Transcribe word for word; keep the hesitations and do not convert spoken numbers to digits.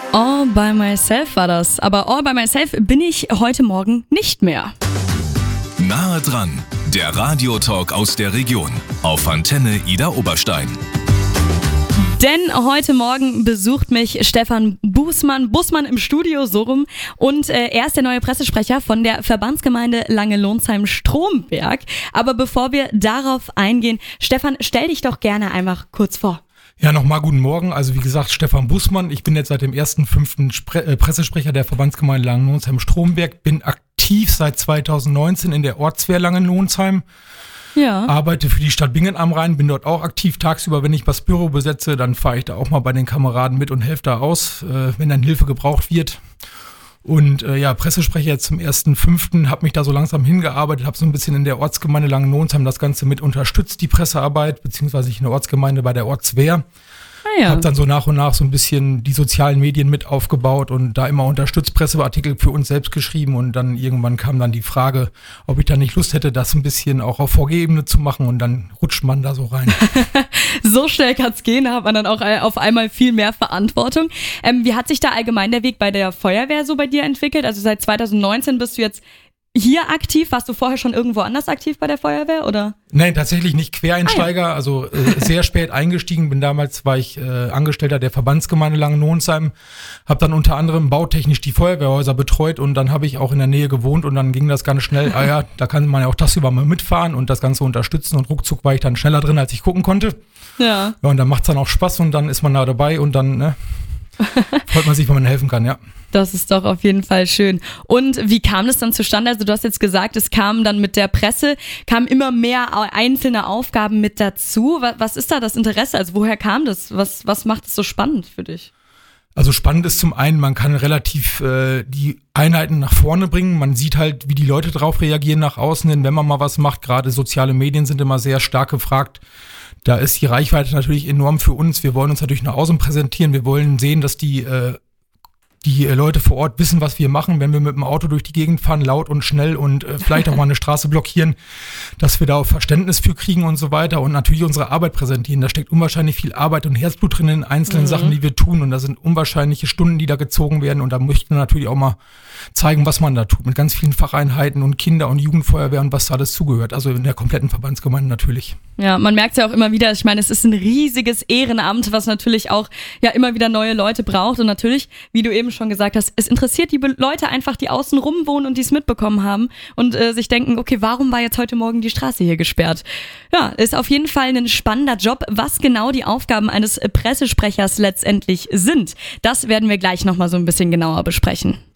All by myself war das. Aber all by myself bin ich heute Morgen nicht mehr. Nahe dran, der Radiotalk aus der Region auf Antenne Ida Oberstein. Denn heute Morgen besucht mich Stefan Bußmann, Bußmann im Studio, so rum. Und äh, er ist der neue Pressesprecher von der Verbandsgemeinde Langenlonsheim-Stromberg. Aber bevor wir darauf eingehen, Stefan, stell dich doch gerne einfach kurz vor. Ja, nochmal guten Morgen. Also wie gesagt, Stefan Bußmann. Ich bin jetzt seit dem ersten fünften Spre- äh, Pressesprecher der Verbandsgemeinde Langenlonsheim-Stromberg. Bin aktiv seit zweitausendneunzehn in der Ortswehr Langenlonsheim. Ja. Arbeite für die Stadt Bingen am Rhein, bin dort auch aktiv tagsüber. Wenn ich das Büro besetze, dann fahre ich da auch mal bei den Kameraden mit und helfe da aus, äh, wenn dann Hilfe gebraucht wird. Und äh, ja, Pressesprecher jetzt zum ersten fünften habe mich da so langsam hingearbeitet, habe so ein bisschen in der Ortsgemeinde Langenlonsheim das Ganze mit unterstützt, die Pressearbeit, beziehungsweise ich in der Ortsgemeinde bei der Ortswehr. Ah, ja. Habe dann so nach und nach so ein bisschen die sozialen Medien mit aufgebaut und da immer unterstützt, Presseartikel für uns selbst geschrieben und dann irgendwann kam dann die Frage, ob ich da nicht Lust hätte, das ein bisschen auch auf V G-Ebene zu machen und dann rutscht man da so rein. So schnell kann's gehen, da hat man dann auch auf einmal viel mehr Verantwortung. Ähm, wie hat sich da allgemein der Weg bei der Feuerwehr so bei dir entwickelt? Also seit zweitausendneunzehn bist du jetzt hier aktiv? Warst du vorher schon irgendwo anders aktiv bei der Feuerwehr, oder? Nein, tatsächlich nicht Quereinsteiger, ah, ja. also äh, sehr spät eingestiegen. Bin damals, war ich äh, Angestellter der Verbandsgemeinde Langenlonsheim, habe dann unter anderem bautechnisch die Feuerwehrhäuser betreut und dann habe ich auch in der Nähe gewohnt und dann ging das ganz schnell. Ah ja, da kann man ja auch tagsüber mal mitfahren und das Ganze unterstützen und ruckzuck war ich dann schneller drin, als ich gucken konnte. Ja. Ja, und dann macht's dann auch Spaß und dann ist man da dabei und dann, ne, freut man sich, wenn man helfen kann, ja. Das ist doch auf jeden Fall schön. Und wie kam das dann zustande? Also du hast jetzt gesagt, es kam dann mit der Presse, kamen immer mehr einzelne Aufgaben mit dazu. Was ist da das Interesse? Also woher kam das? Was, was macht es so spannend für dich? Also spannend ist zum einen, man kann relativ äh, die Einheiten nach vorne bringen. Man sieht halt, wie die Leute drauf reagieren nach außen hin, wenn man mal was macht. Gerade soziale Medien sind immer sehr stark gefragt. Da ist die Reichweite natürlich enorm für uns. Wir wollen uns natürlich nach außen präsentieren. Wir wollen sehen, dass die äh, die Leute vor Ort wissen, was wir machen, wenn wir mit dem Auto durch die Gegend fahren, laut und schnell und äh, vielleicht auch mal eine Straße blockieren, dass wir da auch Verständnis für kriegen und so weiter und natürlich unsere Arbeit präsentieren. Da steckt unwahrscheinlich viel Arbeit und Herzblut drin in einzelnen mhm. Sachen, die wir tun und da sind unwahrscheinliche Stunden, die da gezogen werden und da möchten wir natürlich auch mal zeigen, was man da tut, mit ganz vielen Facheinheiten und Kinder- und Jugendfeuerwehr und was da alles zugehört, also in der kompletten Verbandsgemeinde natürlich. Ja, man merkt es ja auch immer wieder, ich meine, es ist ein riesiges Ehrenamt, was natürlich auch ja immer wieder neue Leute braucht und natürlich, wie du eben schon gesagt hast, es interessiert die Be- Leute einfach, die außen rum wohnen und die es mitbekommen haben und äh, sich denken, okay, warum war jetzt heute Morgen die Straße hier gesperrt? Ja, ist auf jeden Fall ein spannender Job. Was genau die Aufgaben eines Pressesprechers letztendlich sind, das werden wir gleich nochmal so ein bisschen genauer besprechen.